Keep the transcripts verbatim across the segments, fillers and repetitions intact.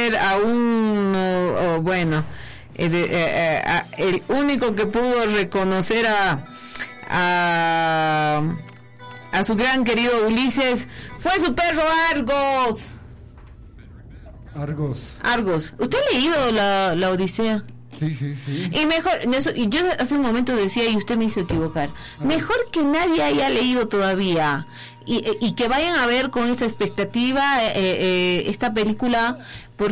reconocer a un, o, o, bueno, el, eh, a, el único que pudo reconocer a, a, a su gran querido Ulises fue su perro Argos. Argos. Argos. ¿Usted ha leído la, la Odisea? Sí, sí, sí. Y mejor, y yo hace un momento decía, y usted me hizo equivocar, mejor que nadie haya leído todavía, y, y que vayan a ver con esa expectativa eh, eh, esta película,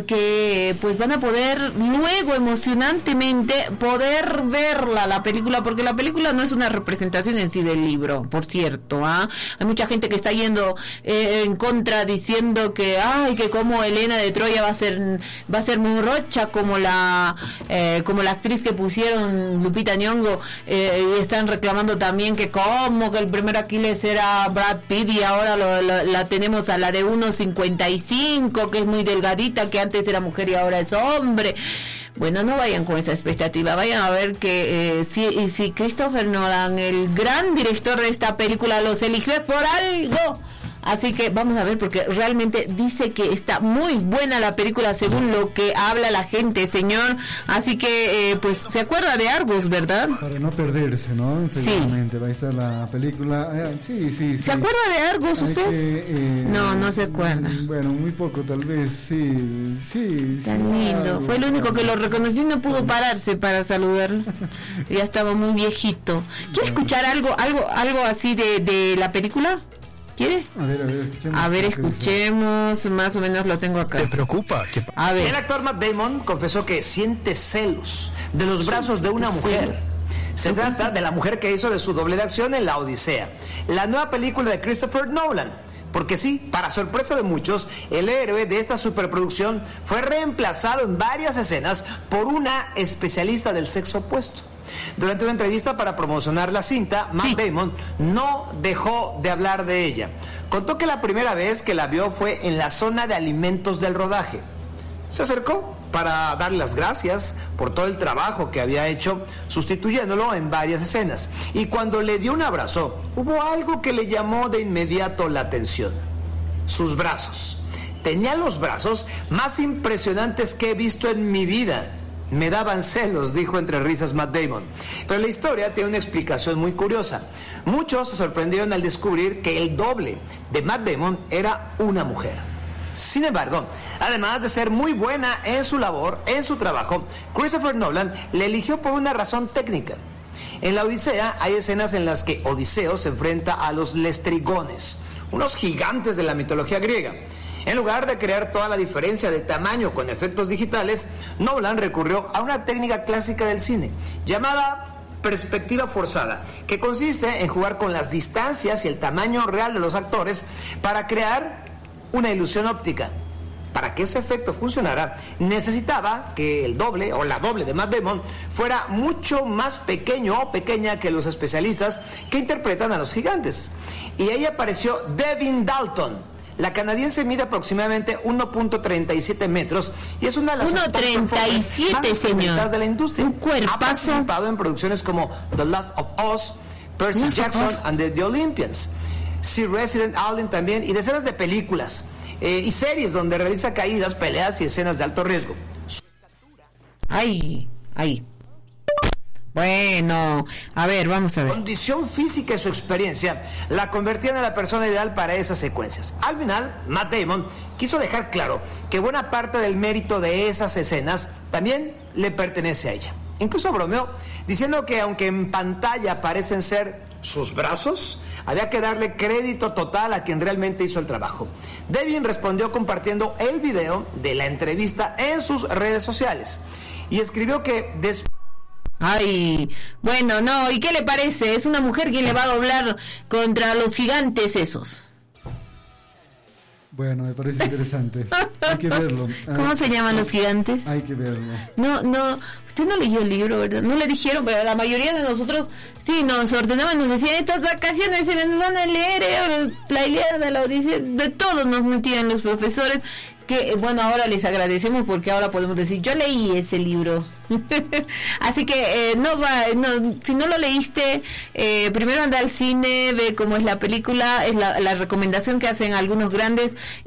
porque pues van a poder luego emocionantemente poder verla, la película, porque la película no es una representación en sí del libro, por cierto. ¿ah? Hay mucha gente que está yendo eh, en contra, diciendo que ay, que como Helena de Troya va a ser va a ser muy rocha como la eh, como la actriz que pusieron, Lupita Nyong'o, eh, y están reclamando también que como que el primer Aquiles era Brad Pitt y ahora lo, lo, la tenemos a la de uno cincuenta y cinco, que es muy delgadita, que antes era mujer y ahora es hombre. Bueno, no vayan con esa expectativa, vayan a ver que eh, si, si Christopher Nolan, el gran director de esta película, los eligió es por algo. Así que vamos a ver, porque realmente dice que está muy buena la película según lo que habla la gente, señor. Así que, eh, pues, se acuerda de Argos, ¿verdad? Para no perderse, ¿no? Seguramente sí. Va a estar la película. Eh, sí, sí, sí. ¿Se acuerda de Argos usted? Que, eh, no, no se acuerda. Bueno, muy poco, tal vez, sí, sí. Tan sí, lindo. algo, Fue el único algo. que lo reconocí y no pudo pararse para saludarlo. Ya estaba muy viejito. ¿Quiere escuchar algo, algo, algo así de, de la película? ¿Quiere? A ver, a ver, escuchemos. A ver, escuchemos, más o menos lo tengo acá. ¿Te preocupa? ¿Qué pa- A ver. El actor Matt Damon confesó que siente celos de los brazos de una mujer. Se trata de la mujer que hizo de su doble de acción en La Odisea, la nueva película de Christopher Nolan. Porque sí, para sorpresa de muchos, el héroe de esta superproducción fue reemplazado en varias escenas por una especialista del sexo opuesto. Durante una entrevista para promocionar la cinta, Matt sí. Damon no dejó de hablar de ella. Contó que la primera vez que la vio fue en la zona de alimentos del rodaje. Se acercó para darle las gracias por todo el trabajo que había hecho, sustituyéndolo en varias escenas. Y cuando le dio un abrazo, hubo algo que le llamó de inmediato la atención: sus brazos. Tenía los brazos más impresionantes que he visto en mi vida. Me daban celos, dijo entre risas Matt Damon. Pero la historia tiene una explicación muy curiosa. Muchos se sorprendieron al descubrir que el doble de Matt Damon era una mujer. Sin embargo, además de ser muy buena en su labor, en su trabajo, Christopher Nolan le eligió por una razón técnica. En La Odisea hay escenas en las que Odiseo se enfrenta a los lestrigones, unos gigantes de la mitología griega. En lugar de crear toda la diferencia de tamaño con efectos digitales, Nolan recurrió a una técnica clásica del cine, llamada perspectiva forzada, que consiste en jugar con las distancias y el tamaño real de los actores para crear una ilusión óptica. Para que ese efecto funcionara, necesitaba que el doble o la doble de Matt Damon fuera mucho más pequeño o pequeña que los especialistas que interpretan a los gigantes. Y ahí apareció Devin Dalton. La canadiense mide aproximadamente uno punto treinta y siete metros y es una de las uno punto treinta y siete, señor. de la industria. Un cuerpazo. Ha participado en producciones como The Last of Us, Percy Last Jackson of and the, the Olympians, Sea Resident Alien también, y decenas de películas eh, y series donde realiza caídas, peleas y escenas de alto riesgo. Ay, ay. Bueno, a ver, vamos a ver. Su condición física y su experiencia la convertían en la persona ideal para esas secuencias. Al final, Matt Damon quiso dejar claro que buena parte del mérito de esas escenas también le pertenece a ella. Incluso bromeó, diciendo que aunque en pantalla parecen ser sus brazos, había que darle crédito total a quien realmente hizo el trabajo. Devin respondió compartiendo el video de la entrevista en sus redes sociales y escribió que después... Ay, bueno, no, ¿y qué le parece? Es una mujer quien le va a doblar contra los gigantes esos. Bueno, me parece interesante. Hay que verlo. ¿Cómo se llaman los gigantes? Hay que verlo. No, no, usted no leyó el libro, ¿verdad? No le dijeron, pero la mayoría de nosotros sí nos ordenaban, nos decían, estas vacaciones se nos van a leer eh, la Ilíada, la Odisea, de todos nos metían los profesores. Que bueno, ahora les agradecemos porque ahora podemos decir, yo leí ese libro. Así que eh, no va, no, si no lo leíste, eh, primero anda al cine, ve cómo es la película, es la, la recomendación que hacen algunos grandes.